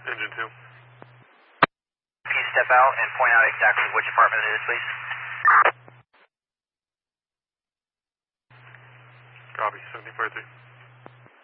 Engine 2. Can you step out and point out exactly which apartment it is, please? Copy, 1743.